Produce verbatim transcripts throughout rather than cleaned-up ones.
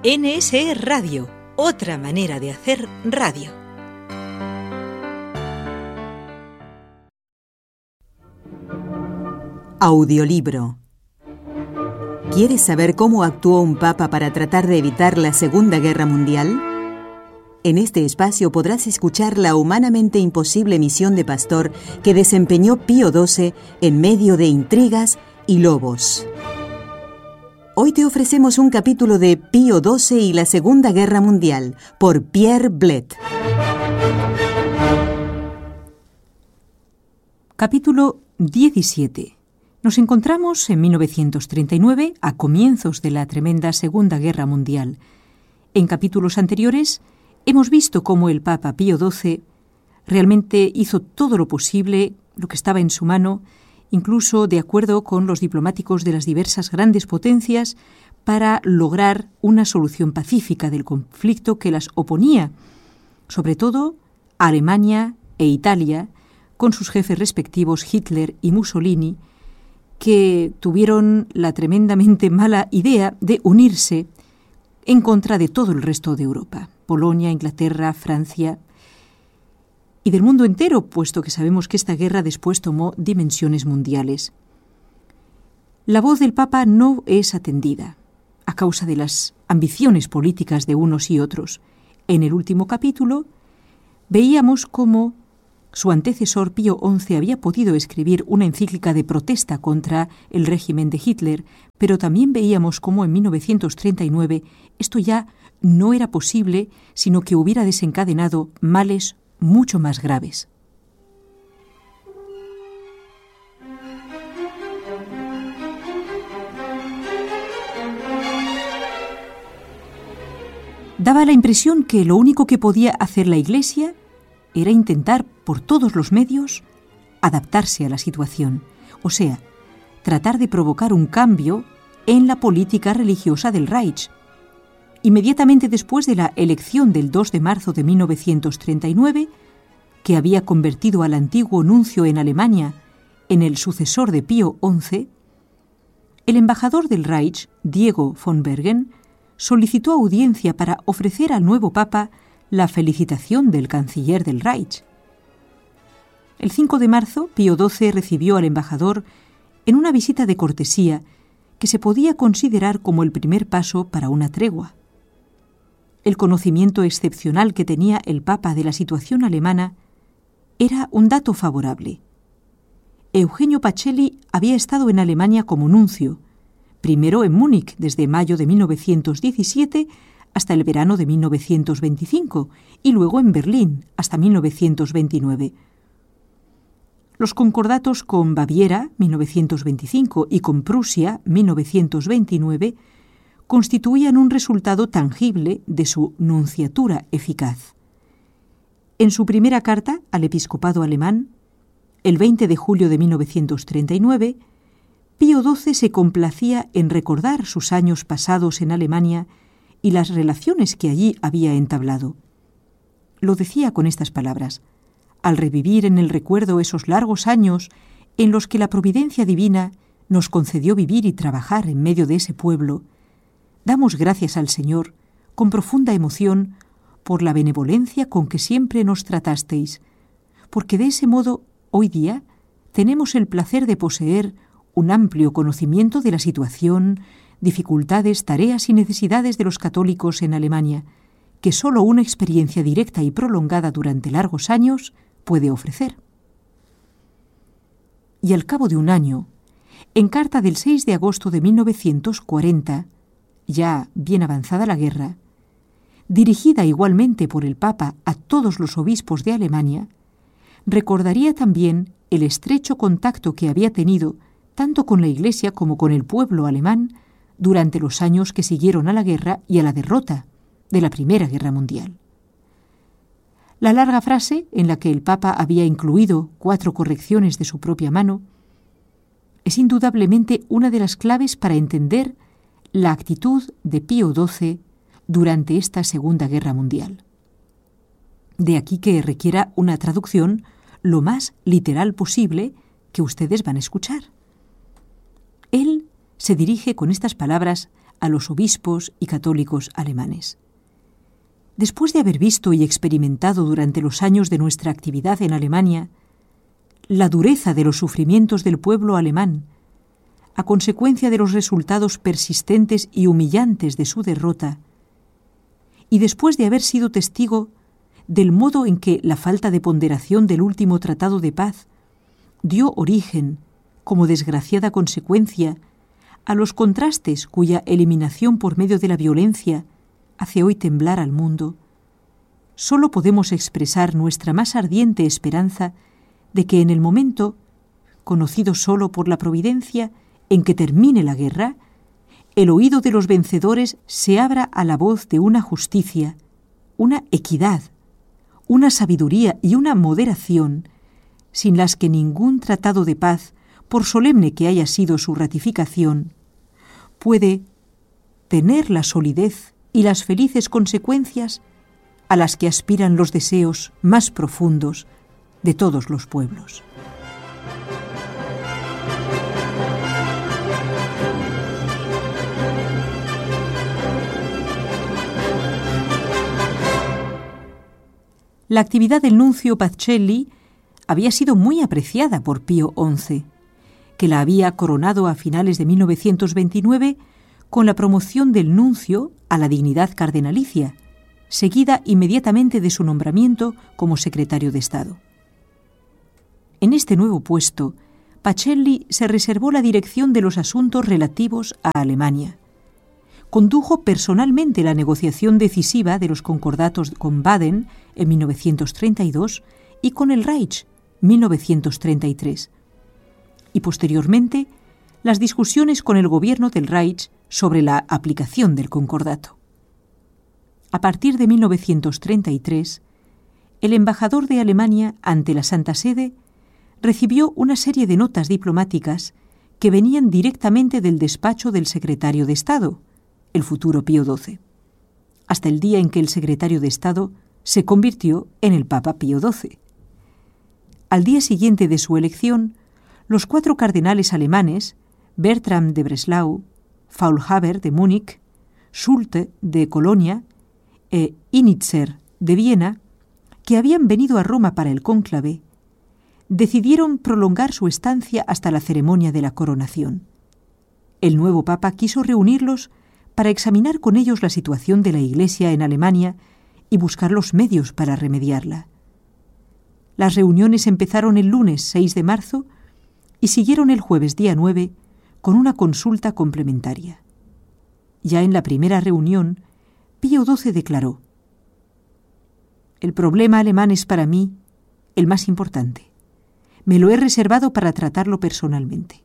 N S E Radio, otra manera de hacer radio. Audiolibro. ¿Quieres saber cómo actuó un papa para tratar de evitar la Segunda Guerra Mundial? En este espacio podrás escuchar la humanamente imposible misión de pastor que desempeñó Pío doce en medio de intrigas y lobos. Hoy te ofrecemos un capítulo de Pío doce y la Segunda Guerra Mundial, por Pierre Blett. Capítulo diecisiete. Nos encontramos en mil novecientos treinta y nueve, a comienzos de la tremenda Segunda Guerra Mundial. En capítulos anteriores hemos visto cómo el Papa Pío doce realmente hizo todo lo posible, lo que estaba en su mano, incluso de acuerdo con los diplomáticos de las diversas grandes potencias, para lograr una solución pacífica del conflicto que las oponía, sobre todo a Alemania e Italia, con sus jefes respectivos Hitler y Mussolini, que tuvieron la tremendamente mala idea de unirse en contra de todo el resto de Europa, Polonia, Inglaterra, Francia y del mundo entero, puesto que sabemos que esta guerra después tomó dimensiones mundiales. La voz del Papa no es atendida a causa de las ambiciones políticas de unos y otros. En el último capítulo veíamos cómo su antecesor Pío once había podido escribir una encíclica de protesta contra el régimen de Hitler, pero también veíamos cómo en mil novecientos treinta y nueve esto ya no era posible, sino que hubiera desencadenado males mucho más graves. Daba la impresión que lo único que podía hacer la Iglesia era intentar por todos los medios adaptarse a la situación, o sea, tratar de provocar un cambio en la política religiosa del Reich. Inmediatamente después de la elección del dos de marzo de mil novecientos treinta y nueve, que había convertido al antiguo nuncio en Alemania en el sucesor de Pío once, el embajador del Reich, Diego von Bergen, solicitó audiencia para ofrecer al nuevo papa la felicitación del canciller del Reich. El cinco de marzo, Pío doce recibió al embajador en una visita de cortesía que se podía considerar como el primer paso para una tregua. El conocimiento excepcional que tenía el Papa de la situación alemana era un dato favorable. Eugenio Pacelli había estado en Alemania como nuncio, primero en Múnich desde mayo de mil novecientos diecisiete hasta el verano de mil novecientos veinticinco y luego en Berlín hasta mil novecientos veintinueve. Los concordatos con Baviera, mil novecientos veinticinco, y con Prusia, mil novecientos veintinueve, constituían un resultado tangible de su nunciatura eficaz. En su primera carta al episcopado alemán, el veinte de julio de mil novecientos treinta y nueve, Pío doce se complacía en recordar sus años pasados en Alemania y las relaciones que allí había entablado. Lo decía con estas palabras: al revivir en el recuerdo esos largos años en los que la providencia divina nos concedió vivir y trabajar en medio de ese pueblo, damos gracias al Señor con profunda emoción por la benevolencia con que siempre nos tratasteis, porque de ese modo hoy día tenemos el placer de poseer un amplio conocimiento de la situación, dificultades, tareas y necesidades de los católicos en Alemania, que sólo una experiencia directa y prolongada durante largos años puede ofrecer. Y al cabo de un año, en carta del seis de agosto de mil novecientos cuarenta, ya bien avanzada la guerra, dirigida igualmente por el Papa a todos los obispos de Alemania, recordaría también el estrecho contacto que había tenido tanto con la Iglesia como con el pueblo alemán durante los años que siguieron a la guerra y a la derrota de la Primera Guerra Mundial. La larga frase, en la que el Papa había incluido cuatro correcciones de su propia mano, es indudablemente una de las claves para entender la actitud de Pío doce durante esta Segunda Guerra Mundial. De aquí que requiera una traducción lo más literal posible que ustedes van a escuchar. Él se dirige con estas palabras a los obispos y católicos alemanes. Después de haber visto y experimentado durante los años de nuestra actividad en Alemania la dureza de los sufrimientos del pueblo alemán, a consecuencia de los resultados persistentes y humillantes de su derrota, y después de haber sido testigo del modo en que la falta de ponderación del último tratado de paz dio origen, como desgraciada consecuencia, a los contrastes cuya eliminación por medio de la violencia hace hoy temblar al mundo, solo podemos expresar nuestra más ardiente esperanza de que en el momento, conocido solo por la providencia, en que termine la guerra, el oído de los vencedores se abra a la voz de una justicia, una equidad, una sabiduría y una moderación, sin las que ningún tratado de paz, por solemne que haya sido su ratificación, puede tener la solidez y las felices consecuencias a las que aspiran los deseos más profundos de todos los pueblos. La actividad del nuncio Pacelli había sido muy apreciada por Pío once, que la había coronado a finales de mil novecientos veintinueve con la promoción del nuncio a la dignidad cardenalicia, seguida inmediatamente de su nombramiento como secretario de Estado. En este nuevo puesto, Pacelli se reservó la dirección de los asuntos relativos a Alemania. Condujo personalmente la negociación decisiva de los concordatos con Baden en mil novecientos treinta y dos y con el Reich mil novecientos treinta y tres, y posteriormente las discusiones con el gobierno del Reich sobre la aplicación del concordato. A partir de mil novecientos treinta y tres, el embajador de Alemania ante la Santa Sede recibió una serie de notas diplomáticas que venían directamente del despacho del secretario de Estado, el futuro Pío doce, hasta el día en que el secretario de Estado se convirtió en el Papa Pío doce. Al día siguiente de su elección, los cuatro cardenales alemanes, Bertram de Breslau, Faulhaber de Múnich, Schulte de Colonia e Initzer de Viena, que habían venido a Roma para el cónclave, decidieron prolongar su estancia hasta la ceremonia de la coronación. El nuevo Papa quiso reunirlos para examinar con ellos la situación de la Iglesia en Alemania y buscar los medios para remediarla. Las reuniones empezaron el lunes seis de marzo y siguieron el jueves día nueve con una consulta complementaria. Ya en la primera reunión, Pío doce declaró: «El problema alemán es para mí el más importante. Me lo he reservado para tratarlo personalmente».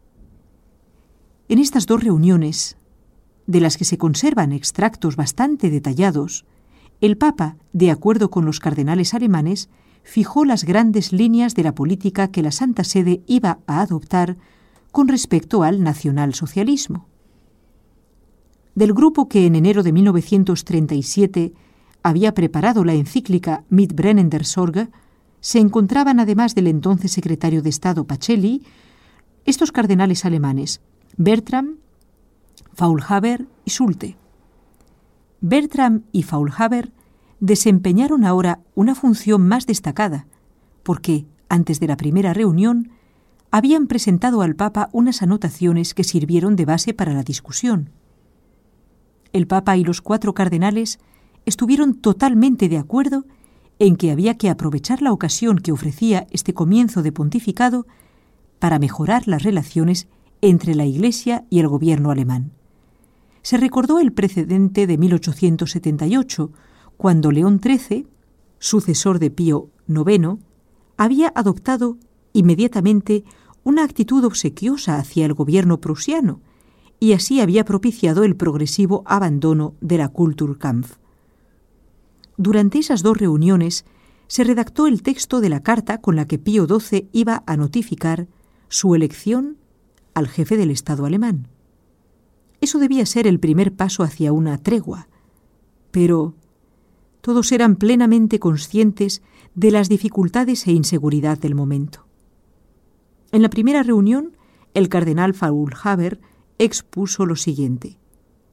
En estas dos reuniones, de las que se conservan extractos bastante detallados, el Papa, de acuerdo con los cardenales alemanes, fijó las grandes líneas de la política que la Santa Sede iba a adoptar con respecto al nacionalsocialismo. Del grupo que en enero de mil novecientos treinta y siete había preparado la encíclica Mit brennender Sorge, se encontraban, además del entonces secretario de Estado Pacelli, estos cardenales alemanes, Bertram, Faulhaber y Schulte. Bertram y Faulhaber desempeñaron ahora una función más destacada, porque, antes de la primera reunión, habían presentado al Papa unas anotaciones que sirvieron de base para la discusión. El Papa y los cuatro cardenales estuvieron totalmente de acuerdo en que había que aprovechar la ocasión que ofrecía este comienzo de pontificado para mejorar las relaciones entre la Iglesia y el gobierno alemán. Se recordó el precedente de mil ochocientos setenta y ocho, cuando León trece, sucesor de Pío noveno, había adoptado inmediatamente una actitud obsequiosa hacia el gobierno prusiano y así había propiciado el progresivo abandono de la Kulturkampf. Durante esas dos reuniones se redactó el texto de la carta con la que Pío doce iba a notificar su elección al jefe del Estado alemán. Eso debía ser el primer paso hacia una tregua, pero todos eran plenamente conscientes de las dificultades e inseguridad del momento. En la primera reunión, el cardenal Faulhaber expuso lo siguiente: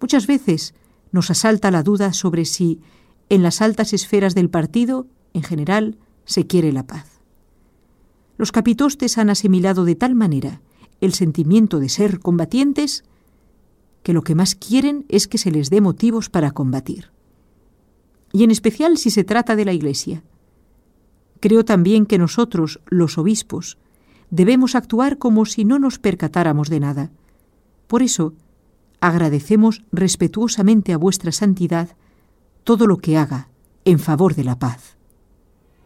Muchas veces nos asalta la duda sobre si, en las altas esferas del partido, en general, se quiere la paz. Los capitostes han asimilado de tal manera el sentimiento de ser combatientes que lo que más quieren es que se les dé motivos para combatir. Y en especial si se trata de la Iglesia. Creo también que nosotros, los obispos, debemos actuar como si no nos percatáramos de nada. Por eso, agradecemos respetuosamente a vuestra santidad todo lo que haga en favor de la paz.